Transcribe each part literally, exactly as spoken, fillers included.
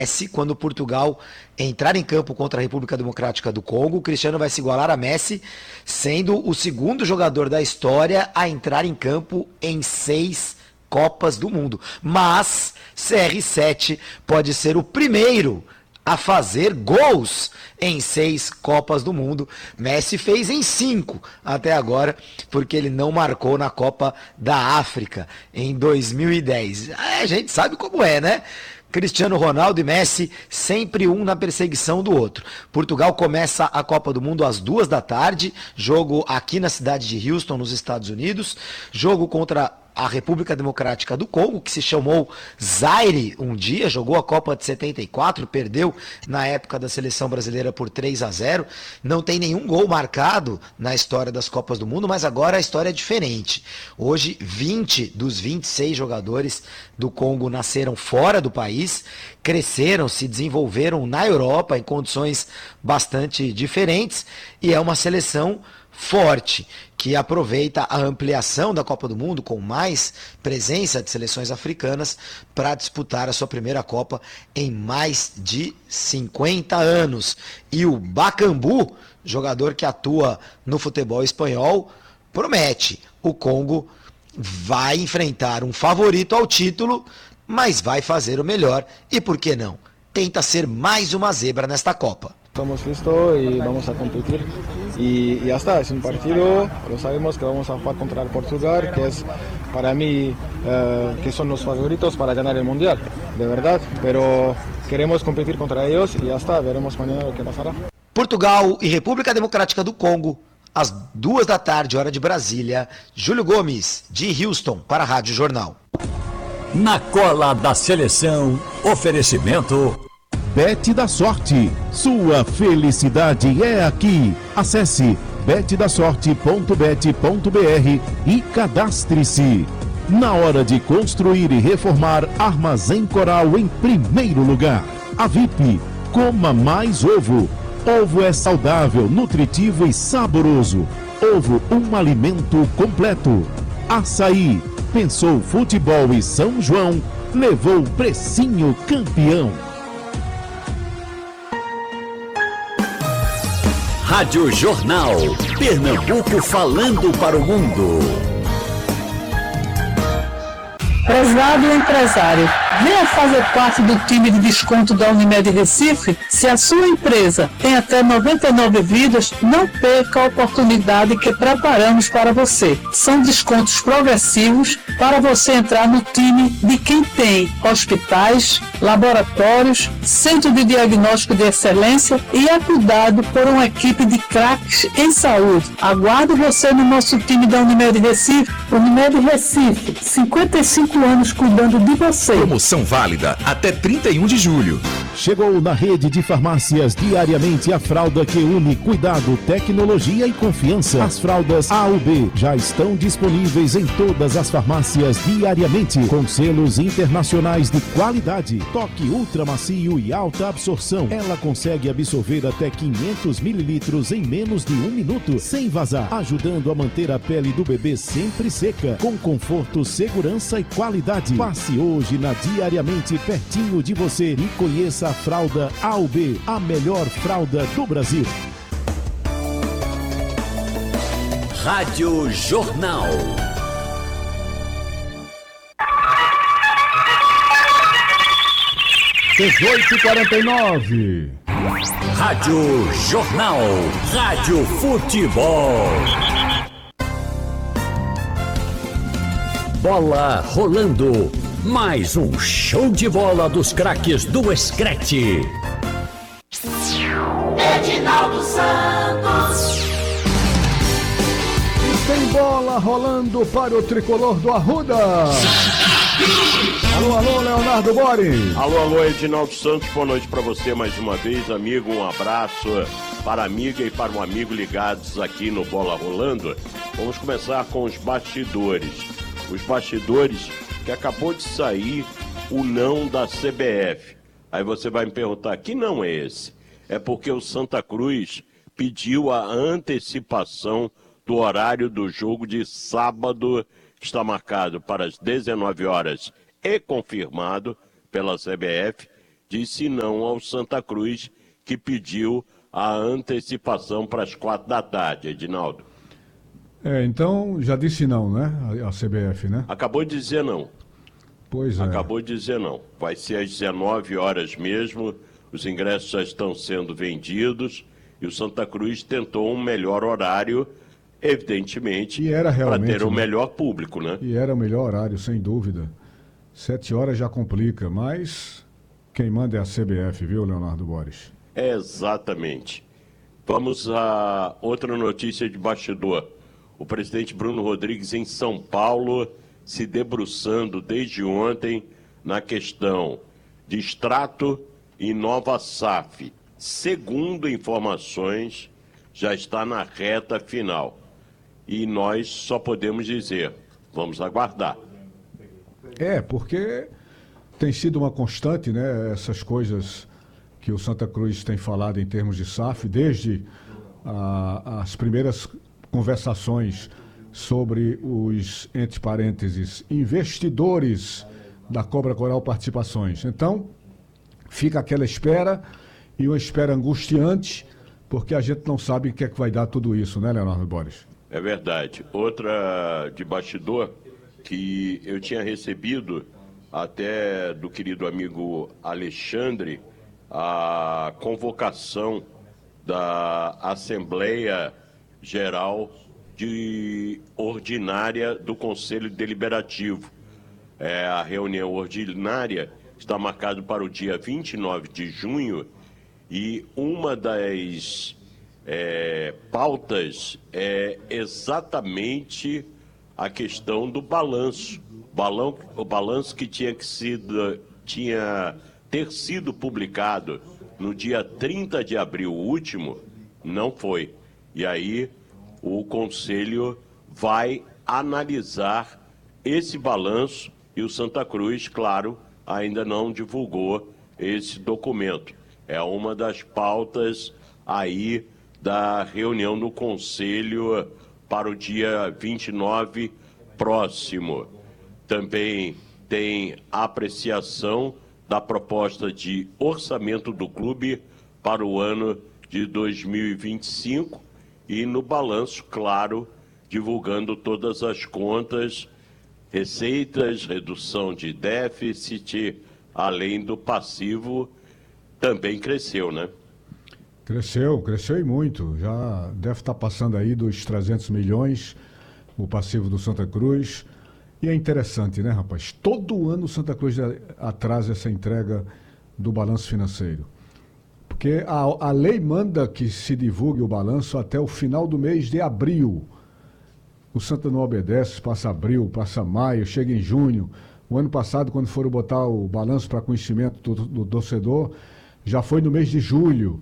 Messi, quando Portugal entrar em campo contra a República Democrática do Congo, o Cristiano vai se igualar a Messi, sendo o segundo jogador da história a entrar em campo em seis Copas do Mundo. Mas C R sete pode ser o primeiro a fazer gols em seis Copas do Mundo. Messi fez em cinco até agora, porque ele não marcou na Copa da África em dois mil e dez. A gente sabe como é, né? Cristiano Ronaldo e Messi, sempre um na perseguição do outro. Portugal começa a Copa do Mundo às duas da tarde, jogo aqui na cidade de Houston, nos Estados Unidos, jogo contra a República Democrática do Congo, que se chamou Zaire um dia, jogou a Copa de setenta e quatro, perdeu na época da seleção brasileira por três a zero, não tem nenhum gol marcado na história das Copas do Mundo, mas agora a história é diferente. Hoje, vinte dos vinte e seis jogadores do Congo nasceram fora do país, cresceram, se desenvolveram na Europa em condições bastante diferentes, e é uma seleção forte, que aproveita a ampliação da Copa do Mundo com mais presença de seleções africanas para disputar a sua primeira Copa em mais de cinquenta anos. E o Bakambu, jogador que atua no futebol espanhol, promete. O Congo vai enfrentar um favorito ao título, mas vai fazer o melhor e, por que não, tenta ser mais uma zebra nesta Copa. Estamos listos y vamos a competir y, y ya está, es un partido, lo sabemos que vamos a jugar contra el Portugal, que es para mí, eh, que son los favoritos para ganar el Mundial, de verdad, pero queremos competir contra ellos y ya está, veremos mañana lo que pasará. Portugal e República Democrática do Congo, às duas da tarde, hora de Brasília. Júlio Gomes, de Houston, para a Rádio Jornal. Na cola da seleção, oferecimento... Bet da Sorte, sua felicidade é aqui. Acesse bet da sorte ponto bet ponto br e cadastre-se. Na hora de construir e reformar, Armazém Coral em primeiro lugar. A V I P, coma mais ovo. Ovo é saudável, nutritivo e saboroso. Ovo, um alimento completo. Açaí, pensou futebol e São João, levou precinho campeão. Rádio Jornal, Pernambuco falando para o mundo. Prezado empresário, venha fazer parte do time de desconto da Unimed Recife. Se a sua empresa tem até noventa e nove vidas, não perca a oportunidade que preparamos para você. São descontos progressivos para você entrar no time de quem tem hospitais, laboratórios, centro de diagnóstico de excelência e é cuidado por uma equipe de craques em saúde. Aguardo você no nosso time da Unimed Recife. Unimed Recife, cinquenta e cinco anos cuidando de você. Promoção válida até trinta e um de julho. Chegou na rede de farmácias diariamente a fralda que une cuidado, tecnologia e confiança. As fraldas A U B já estão disponíveis em todas as farmácias diariamente, com selos internacionais de qualidade. Toque ultra macio e alta absorção. Ela consegue absorver até quinhentos mililitros em menos de um minuto, sem vazar, ajudando a manter a pele do bebê sempre seca, com conforto, segurança e qualidade. Passe hoje na Diariamente pertinho de você e conheça a fralda A U B, a melhor fralda do Brasil. Rádio Jornal. dezoito e quarenta e nove. Rádio Jornal. Rádio Futebol. Bola rolando. Mais um show de bola dos craques do Screte. Edinaldo Santos. E tem bola rolando para o tricolor do Arruda. Alô, alô, Leonardo Bori. Alô, alô, Edinaldo Santos, boa noite para você mais uma vez, amigo. Um abraço para a amiga e para um amigo ligados aqui no Bola Rolando. Vamos começar com os bastidores. Os bastidores que acabou de sair o não da C B F. Aí você vai me perguntar, que não é esse? É porque o Santa Cruz pediu a antecipação do horário do jogo de sábado, que está marcado para as dezenove horas e confirmado pela C B F, disse não ao Santa Cruz, que pediu a antecipação para as quatro da tarde, Edinaldo. É, então já disse não, né? A, a C B F, né? Acabou de dizer não. Pois é. Acabou de dizer não. Vai ser às dezenove horas mesmo, os ingressos já estão sendo vendidos e o Santa Cruz tentou um melhor horário, evidentemente, para ter um né? melhor público, né? E era o melhor horário, sem dúvida. Sete horas já complica, mas quem manda é a C B F, viu, Leonardo Boris? Exatamente. Vamos a outra notícia de bastidor. O presidente Bruno Rodrigues em São Paulo se debruçando desde ontem na questão de extrato e nova S A F. Segundo informações, já está na reta final. E nós só podemos dizer, vamos aguardar. É, porque tem sido uma constante, né, essas coisas que o Santa Cruz tem falado em termos de S A F, desde a, as primeiras conversações sobre os, entre parênteses, investidores da Cobra Coral Participações. Então, fica aquela espera, e uma espera angustiante, porque a gente não sabe o que é que vai dar tudo isso, né, Leonardo Boris? É verdade. Outra de bastidor, que eu tinha recebido até do querido amigo Alexandre, a convocação da Assembleia Geral de Ordinária do Conselho Deliberativo. É, a reunião ordinária está marcada para o dia vinte e nove de junho e uma das é, pautas é exatamente a questão do balanço. Balão, o balanço que tinha que sido, tinha ter sido publicado no dia trinta de abril último, não foi. E aí o Conselho vai analisar esse balanço e o Santa Cruz, claro, ainda não divulgou esse documento. É uma das pautas aí da reunião do Conselho para o dia vinte e nove próximo. Também tem apreciação da proposta de orçamento do clube para o ano de dois mil e vinte e cinco e no balanço, claro, divulgando todas as contas, receitas, redução de déficit, além do passivo, também cresceu, né? Cresceu, cresceu e muito. Já deve estar passando aí dos trezentos milhões o passivo do Santa Cruz. E é interessante, né, rapaz? Todo ano o Santa Cruz atrasa essa entrega do balanço financeiro. Porque a, a lei manda que se divulgue o balanço até o final do mês de abril. O Santa não obedece, passa abril, passa maio, chega em junho. O ano passado, quando foram botar o balanço para conhecimento do, do torcedor, já foi no mês de julho.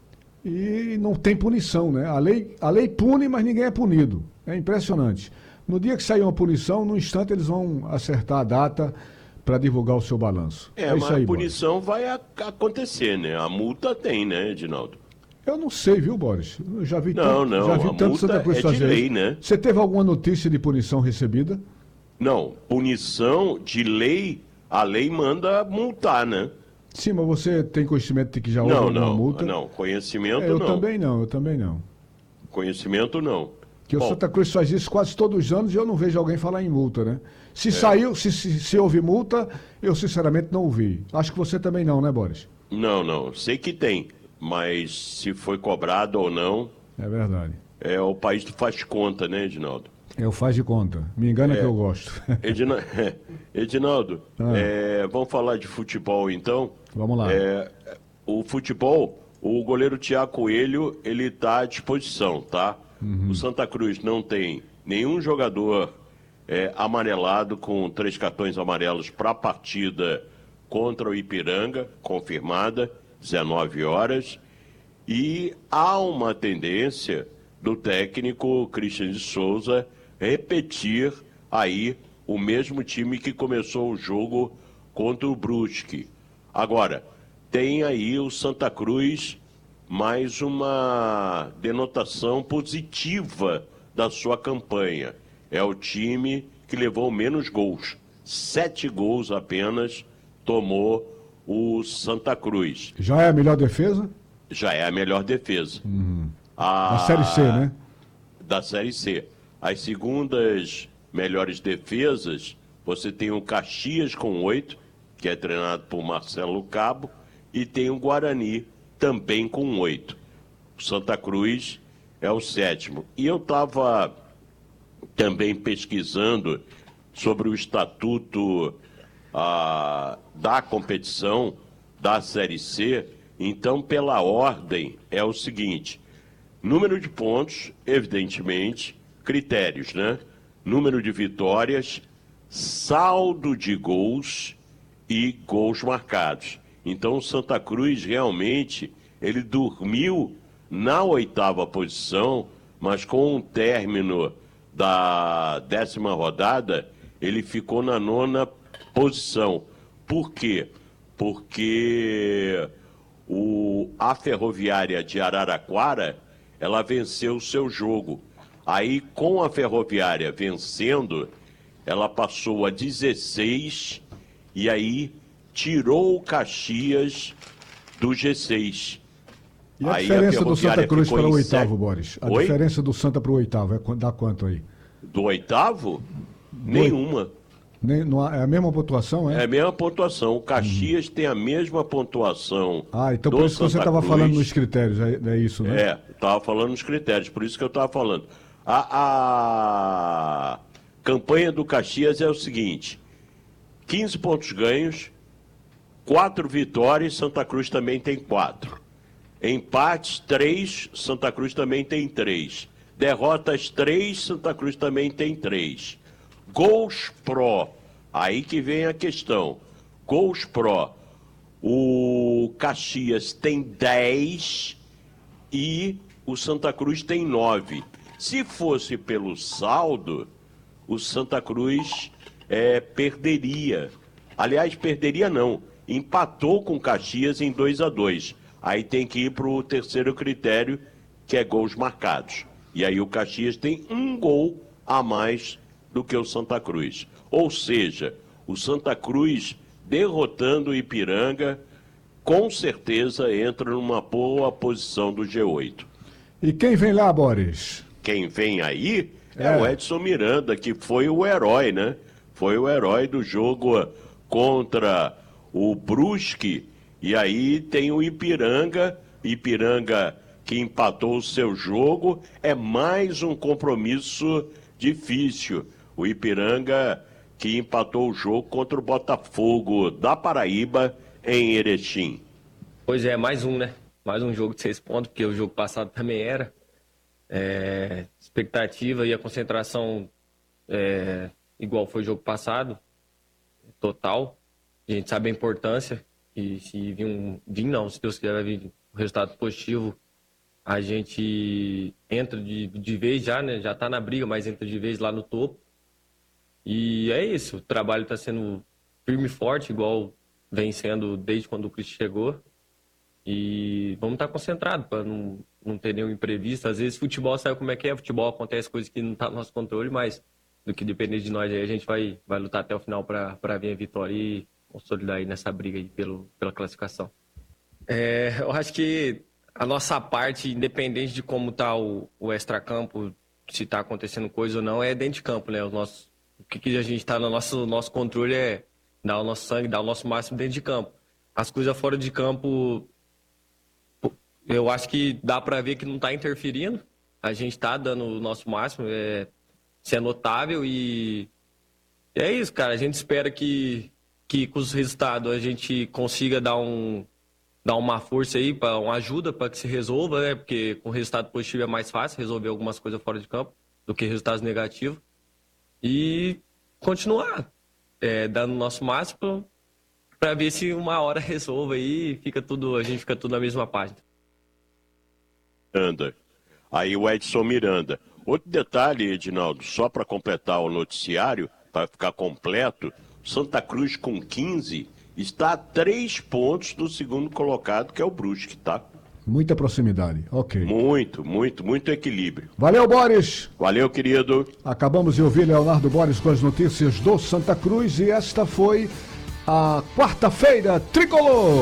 E não tem punição, né? A lei, a lei pune, mas ninguém é punido. É impressionante. No dia que sair uma punição, no instante eles vão acertar a data para divulgar o seu balanço. É, é mas aí, a punição Boris. vai a, acontecer, né? A multa tem, né, Edinaldo? Eu não sei, viu, Boris? Eu já vi não, tanto, não, já vi a tanto multa Santa Cruz é fazer de lei, isso. né? Você teve alguma notícia de punição recebida? Não, punição de lei, a lei manda multar, né? Sim, mas você tem conhecimento de que já houve não, alguma não, multa? Não, conhecimento é, eu não. Eu também não, eu também não. Conhecimento não. Que o Bom, Santa Cruz faz isso quase todos os anos e eu não vejo alguém falar em multa, né? Se é. saiu, se, se, se houve multa, eu sinceramente não ouvi. Acho que você também não, né, Boris? Não, não. Sei que tem, mas se foi cobrado ou não... É verdade. É o país que faz conta, né, Edinaldo? Eu faz de conta. Me engana é, que eu gosto. Edina... Edinaldo, ah. é, vamos falar de futebol então? Vamos lá. É, o futebol, o goleiro Thiago Coelho, ele está à disposição, tá? Uhum. O Santa Cruz não tem nenhum jogador é, amarelado com três cartões amarelos para a partida contra o Ipiranga, confirmada, dezenove horas. E há uma tendência do técnico Christian de Souza repetir aí o mesmo time que começou o jogo contra o Brusque. Agora, tem aí o Santa Cruz... mais uma denotação positiva da sua campanha. É o time que levou menos gols. Sete gols apenas tomou o Santa Cruz. Já é a melhor defesa? Já é a melhor defesa. Uhum. A... Da Série C, né? Da Série C. As segundas melhores defesas, você tem o Caxias com oito, que é treinado por Marcelo Cabo, e tem o Guarani também com oito. O Santa Cruz é o sétimo. E eu estava também pesquisando sobre o estatuto ah, da competição da Série C. Então, pela ordem, é o seguinte: número de pontos, evidentemente, critérios, né? Número de vitórias, saldo de gols e gols marcados. Então, o Santa Cruz realmente, ele dormiu na oitava posição, mas com o término da décima rodada, ele ficou na nona posição. Por quê? Porque o, a Ferroviária de Araraquara, ela venceu o seu jogo. Aí, com a Ferroviária vencendo, ela passou a dezesseis e aí tirou o Caxias do G seis. E a aí diferença a do Santa Cruz para o oitavo, sete... Boris? A Oi? diferença do Santa para o oitavo, é, dá quanto aí? Do oitavo? Do Nenhuma. Nem, não há, é a mesma pontuação, é? É a mesma pontuação. O Caxias hum. tem a mesma pontuação. Ah, então por isso que você estava falando nos critérios, é, é isso, né? É, estava falando nos critérios, por isso que eu estava falando. A, a campanha do Caxias é o seguinte: quinze pontos ganhos, quatro vitórias, Santa Cruz também tem quatro. Empates, três, Santa Cruz também tem três. Derrotas, três, Santa Cruz também tem três. Gols pró, aí que vem a questão. Gols pró, o Caxias tem dez e o Santa Cruz tem nove. Se fosse pelo saldo, o Santa Cruz é, perderia. Aliás, perderia não, empatou com o Caxias em dois a dois. Aí tem que ir para o terceiro critério, que é gols marcados. E aí o Caxias tem um gol a mais do que o Santa Cruz. Ou seja, o Santa Cruz, derrotando o Ipiranga, com certeza entra numa boa posição do G oito. E quem vem lá, Boris? Quem vem aí é, é o Edson Miranda, que foi o herói, né? Foi o herói do jogo contra o Brusque. E aí tem o Ipiranga, Ipiranga que empatou o seu jogo, é mais um compromisso difícil. O Ipiranga que empatou o jogo contra o Botafogo da Paraíba em Erechim. Pois é, mais um, né? Mais um jogo de seis pontos, porque o jogo passado também era. É, expectativa e a concentração é, igual foi o jogo passado, total. A gente sabe a importância. E se vir um... Vir não, se Deus quiser vai vir um resultado positivo, a gente entra de, de vez já, né? Já tá na briga, mas entra de vez lá no topo. E é isso, o trabalho tá sendo firme e forte, igual vem sendo desde quando o Cristo chegou. E vamos estar concentrados para não, não ter nenhum imprevisto. Às vezes futebol sabe como é que é, futebol acontece coisas que não tá no nosso controle, mas do que depender de nós aí, a gente vai, vai lutar até o final para vir a vitória e consolidar aí nessa briga aí pelo, pela classificação. É, eu acho que a nossa parte, independente de como está o, o extracampo, se está acontecendo coisa ou não, é dentro de campo, né? O, nosso, o que, que a gente está no nosso, nosso controle é dar o nosso sangue, dar o nosso máximo dentro de campo. As coisas fora de campo, eu acho que dá para ver que não está interferindo. A gente está dando o nosso máximo, é, isso é notável e é isso, cara. A gente espera que que com os resultados a gente consiga dar, um, dar uma força aí, pra, uma ajuda para que se resolva, né? Porque com resultado positivo é mais fácil resolver algumas coisas fora de campo do que resultados negativos. E continuar é, dando o nosso máximo para ver se uma hora resolva aí e fica tudo, a gente fica tudo na mesma página. Miranda. Aí o Edson Miranda. Outro detalhe, Edinaldo, só para completar o noticiário, para ficar completo, Santa Cruz com quinze está a três pontos do segundo colocado, que é o Brusque, tá? Muita proximidade, ok. Muito, muito, muito equilíbrio. Valeu, Boris. Valeu, querido. Acabamos de ouvir Leonardo Boris com as notícias do Santa Cruz e esta foi a quarta-feira tricolor.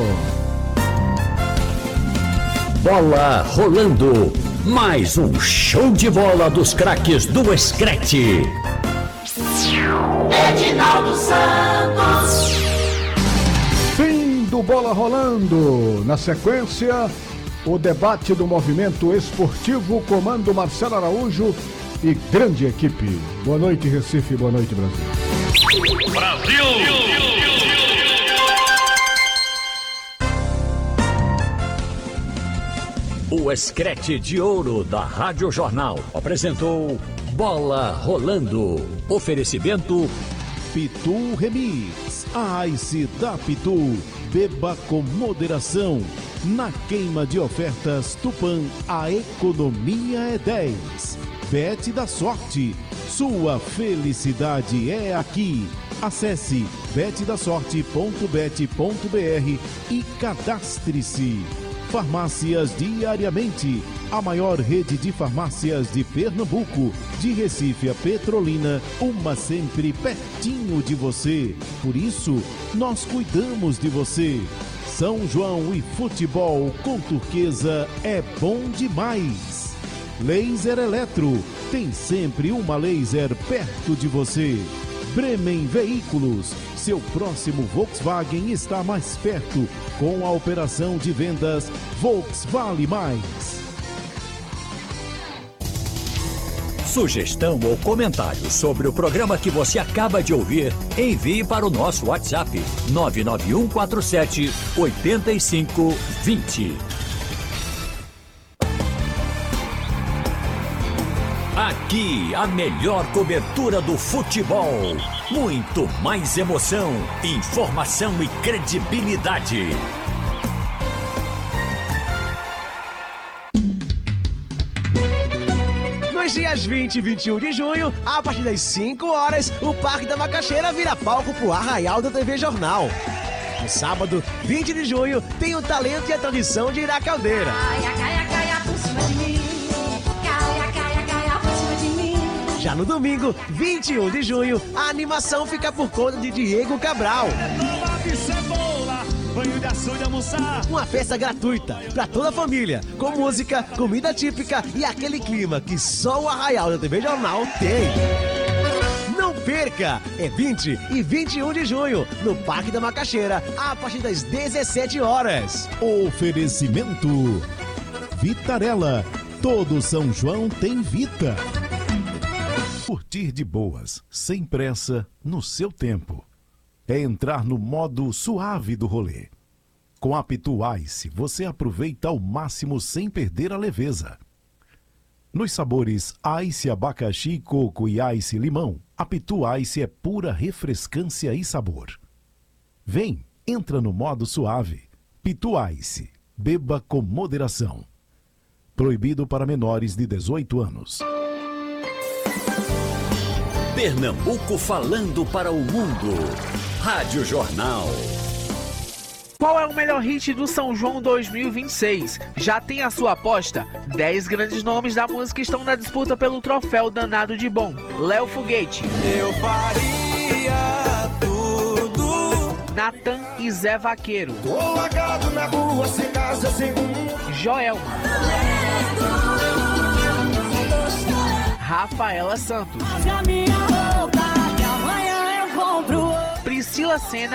Bola rolando. Mais um show de bola dos craques do Escrete. Edinaldo Santos. Fim do Bola Rolando. Na sequência, o debate do movimento esportivo, comando Marcelo Araújo e grande equipe. Boa noite, Recife. Boa noite, Brasil. Brasil! O Escrete de Ouro da Rádio Jornal apresentou Bola Rolando. Oferecimento Pitu Remix. A Ice da Pitu. Beba com moderação. Na queima de ofertas Tupã, a economia é dez. Bet da Sorte. Sua felicidade é aqui. Acesse bet da sorte ponto bet ponto br e cadastre-se. Farmácias Diariamente, a maior rede de farmácias de Pernambuco, de Recife a Petrolina, uma sempre pertinho de você. Por isso, nós cuidamos de você. São João e futebol com Turquesa é bom demais. Laser Eletro, tem sempre uma laser perto de você. Bremen Veículos, seu próximo Volkswagen está mais perto com a operação de vendas Volkswagen Mais. Sugestão ou comentário sobre o programa que você acaba de ouvir, envie para o nosso WhatsApp nove nove um quatro sete oito cinco dois zero. Aqui, a melhor cobertura do futebol. Muito mais emoção, informação e credibilidade. Nos dias vinte e vinte e um de junho, a partir das cinco horas, o Parque da Macaxeira vira palco pro Arraial da T V Jornal. No sábado, vinte de junho, tem o talento e a tradição de Ira Caldeira. Já no domingo, vinte e um de junho, a animação fica por conta de Diego Cabral. Uma festa gratuita para toda a família, com música, comida típica e aquele clima que só o Arraial da T V Jornal tem. Não perca! É vinte e vinte e um de junho, no Parque da Macaxeira, a partir das dezessete horas. Oferecimento Vitarella. Todo São João tem Vita. Curtir de boas, sem pressa, no seu tempo. É entrar no modo suave do rolê. Com a Pitu Ice, você aproveita ao máximo sem perder a leveza. Nos sabores Ice Abacaxi, Coco e Ice Limão, a Pitu Ice é pura refrescância e sabor. Vem, entra no modo suave. Pitu Ice, beba com moderação. Proibido para menores de dezoito anos. Pernambuco falando para o mundo. Rádio Jornal. Qual é o melhor hit do São João dois mil e vinte e seis? Já tem a sua aposta? dez grandes nomes da música estão na disputa pelo troféu danado de bom. Léo Foguete. Eu faria tudo. Natan e Zé Vaqueiro. Tô largado na rua, sem casa, sem rumo. Joelma. Rafaela Santos. Priscila Senna